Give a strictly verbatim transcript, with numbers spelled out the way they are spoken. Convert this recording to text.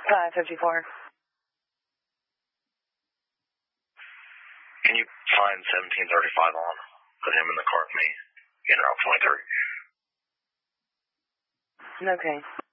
five fifty-four. Can you find seventeen thirty-five on? Put him in the car with me. In Route twenty-three. Okay.